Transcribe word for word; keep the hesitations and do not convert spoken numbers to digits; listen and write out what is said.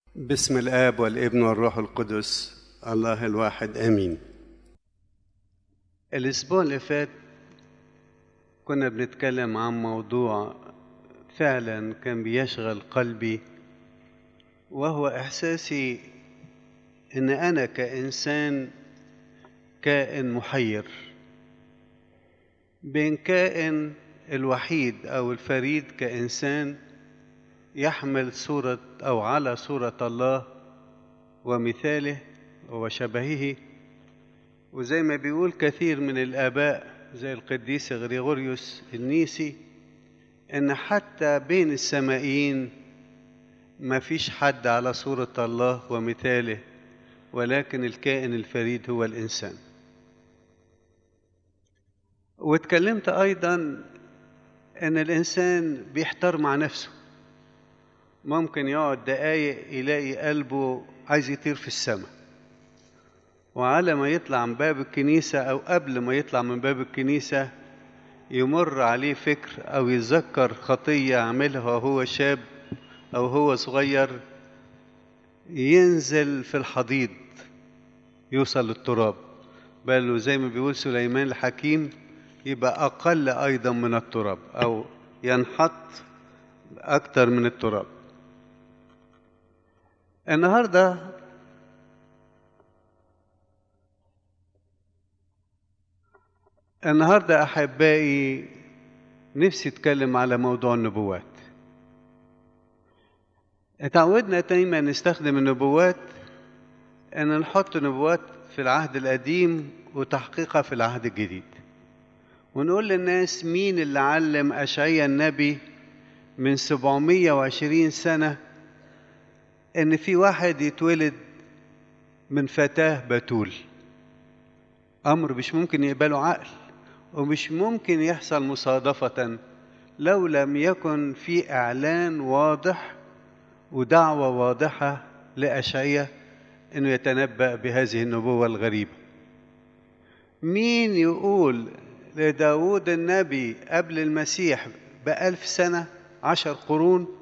بسم الآب والابن والروح القدس الله الواحد آمين. الأسبوع اللي فات كنا بنتكلم عن موضوع فعلا كان بيشغل قلبي، وهو إحساسي إن أنا كإنسان كائن محير بين كائن الوحيد أو الفريد كإنسان يحمل صورة أو على صورة الله ومثاله وشبهه، وزي ما بيقول كثير من الآباء زي القديس غريغوريوس النيسي إن حتى بين السمائيين ما فيش حد على صورة الله ومثاله، ولكن الكائن الفريد هو الإنسان. واتكلمت أيضا إن الإنسان بيحتار مع نفسه، ممكن يقعد دقايق يلاقي قلبه عايز يطير في السماء، وعلى ما يطلع من باب الكنيسة أو قبل ما يطلع من باب الكنيسة يمر عليه فكر أو يتذكر خطية عملها وهو شاب أو هو صغير، ينزل في الحضيض يوصل للتراب، بل زي ما بيقول سليمان الحكيم يبقى أقل أيضا من التراب أو ينحط أكتر من التراب. النهاردة النهاردة أحبائي نفسي أتكلم على موضوع النبوات. اتعودنا دايما نستخدم النبوات أن نحط نبوات في العهد القديم وتحقيقها في العهد الجديد، ونقول للناس مين اللي علم أشعياء النبي من سبعمية وعشرين سنة إن في واحد يتولد من فتاة بتول. أمر مش ممكن يقبله عقل، ومش ممكن يحصل مصادفة لو لم يكن في إعلان واضح ودعوة واضحة لأشعياء إنه يتنبأ بهذه النبوة الغريبة. مين يقول لداود النبي قبل المسيح بألف سنة عشر قرون